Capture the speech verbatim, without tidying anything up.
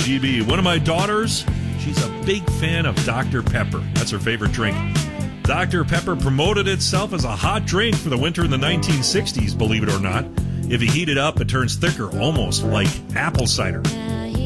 G B. One of my daughters, she's a big fan of Doctor Pepper. That's her favorite drink. Doctor Pepper promoted itself as a hot drink for the winter in the nineteen sixties, believe it or not. If you heat it up, it turns thicker, almost like apple cider.